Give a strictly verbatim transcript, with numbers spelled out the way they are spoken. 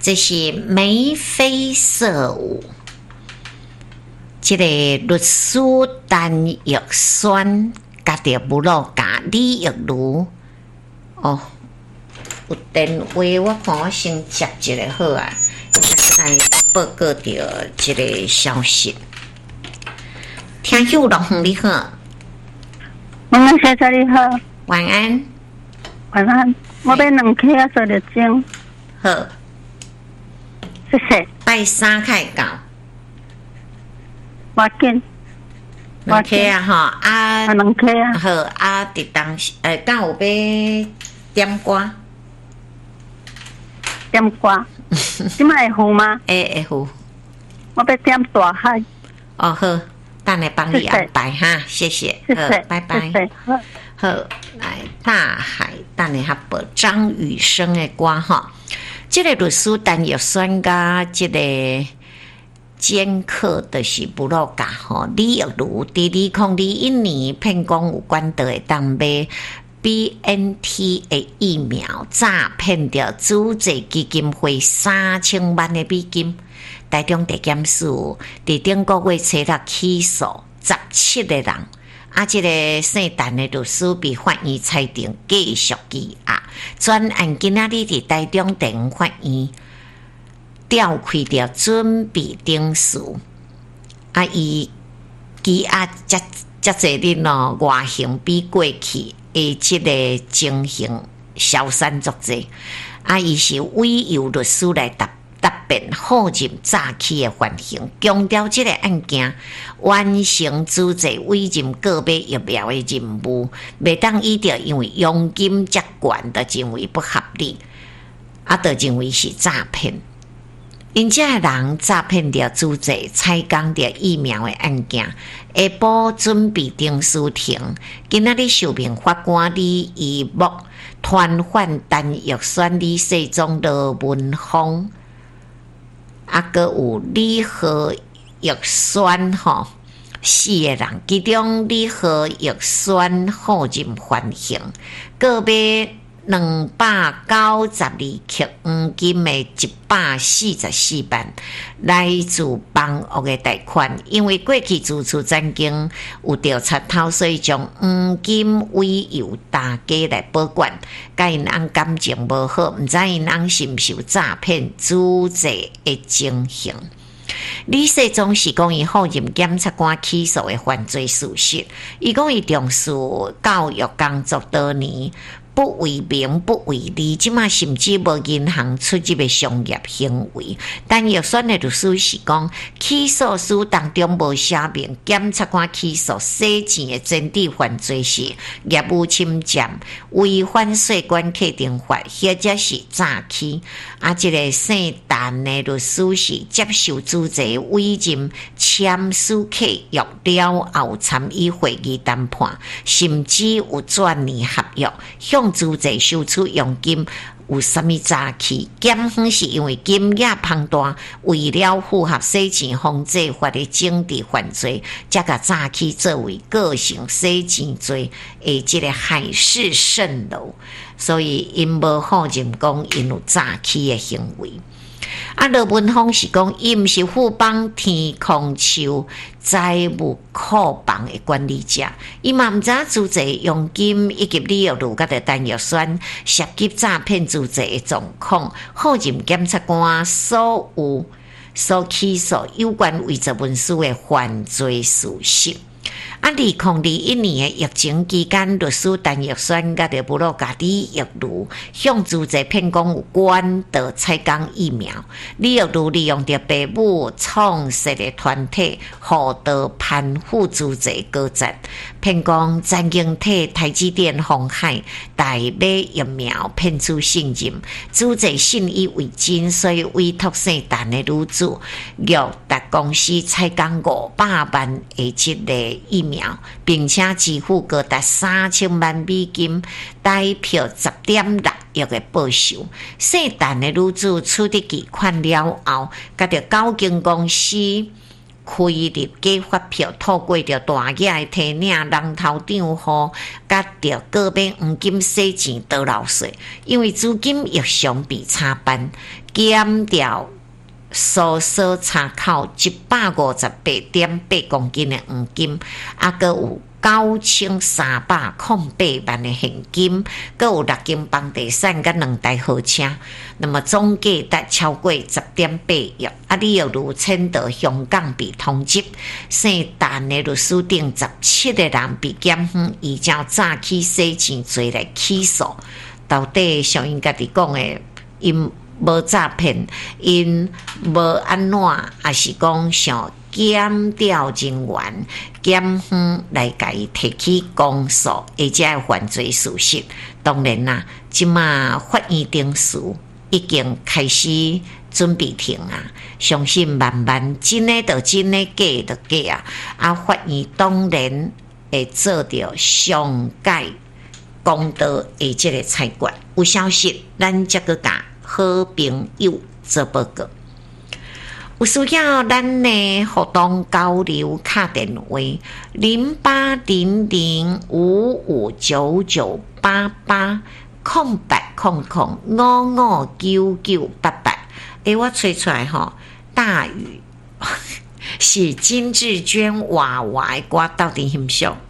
这是眉飞色舞。这个律师陈玉轩甲着母老家李玉如哦，有电话，我看我先接一个好啊，来报告着这个消息。听友老兄你好， 晚安，小姐你好， 晚安， 晚安，我要两克啊，做着钟， 好， 谢谢。 拜三开到。 我紧， 两克啊吼，啊， 两克啊， 好啊，伫当时诶，敢有要点歌？ 点歌，今麦会付吗？ 会会付。 我要点大海。 哦好，等下帮你安排哈，谢谢， 谢谢， 拜拜。 谢谢，好， 好，来大海，等下播张雨生的歌哈。这个律师陈玉轩甲这个。兼课的是布洛嘎吼，李玉如伫二零二一年骗讲有管道会当买 B N T 的疫苗，诈骗着组织基金会三千万的美金。台中地检署伫顶个月初六起诉十七个人，啊，这个姓陈的律师被法院裁定继续羁押。专案今仔日伫台中地方法院。调开着准备定数，啊！伊羁押遮遮侪日咯，外形比过去的即个情形消散足济。啊！伊是委由律师来答答辩后任诈欺的犯行，强调即个案件完成组织委任个别疫苗的任务，袂当依着因为佣金较悬的认为不合理，啊，就认为是诈骗。因这个人诈骗着组织采购着疫苗的案件，下晡准备定书庭，今仔日受命法官李义木、传唤陈玉轩、李世忠、罗文峰，啊，阁有李和玉轩吼四个人，其中李和玉轩后任犯行，个别。两百九十二克黄金的一百四十四万，来自房屋的贷款，因为过去自处曾经有调查头，所以将黄金委由大家来保管。甲因翁感情无好，毋知因翁是毋是有诈骗组织的情形。李世忠是讲伊后任检察官起诉的犯罪事实，伊讲伊重视教育工作多年。不为名不为利，即马甚至无银行出入的商业行为。但玉轩的律师是讲，起诉书当中无写明检察官起诉洗钱的真谛犯罪是业务侵占、违反税关课征法，或者是诈欺。啊，这个姓陈的律师是接受组织委任签署契约了后参与会议谈判，甚至有转年合约向组织收取佣金，有啥物诈欺？检方是因为金额庞大，为了符合洗钱防治法的政治犯罪，才甲诈欺作为构成洗钱罪的这个海市蜃楼，所以因无否认讲因有诈欺的行为。啊，罗文峰是讲，伊毋是富邦天空树财务库房的管理者，伊嘛毋知影组织佣金以及李玉如甲着陈玉轩涉及诈骗组织的状况，后任检察官所有所起诉有关伪造文书的犯罪事实。啊，二零二一年的疫情期间，律师陈玉轩甲着部落家李玉如向组织骗讲有关的采购疫苗。李玉如利用着父母创设的团体，互道攀附组织高赞，骗讲曾经替台积电、鸿海代买疫苗，骗取信任。组织信以为真，所以委托姓陈的女子约达公司采购五百万的这个疫苗。并且支付高达三千万美金，代票十点六亿的报酬。姓陈的女子取得巨款了后，甲着高金公司开立假发票，透过着大额的提领人头账户，甲着个别黄金洗钱倒漏税，因为资金异常被查办，减掉所所查扣一百五十八点八公斤的黄金，啊，阁有九千三百空八万的现金，阁有六间房地产甲两台豪车，那么总价值超过十点八亿。啊，李又如迁到香港被通缉，姓陈的律师等十七个人被检方依照诈欺洗钱罪来起诉。到底像因家己讲的，因无诈骗，因无安怎，还是讲想检调人员检方来甲伊提起公诉，或者犯罪事实。当然啦，即马法院定事已经开始准备停啊，相信慢慢真诶就真诶，假就假啊。啊，法院当然会做到上界公道的即个裁决。有消息，咱则个甲好朋友做报告。有需要咱的互动交流卡电话零八零零五五九九八八空八空空五五九九八八。诶，我吹出来吼，大雨是金志娟娃娃的歌到底欣赏。